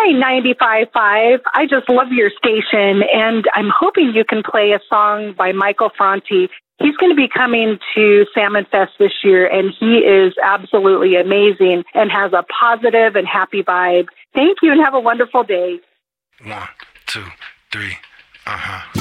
Hi, 95.5. I just love your station, and I'm hoping you can play a song by Michael Franti. He's going to be coming to Salmon Fest this year, and he is absolutely amazing and has a positive and happy vibe. Thank you, and have a wonderful day. 1, 2, 3,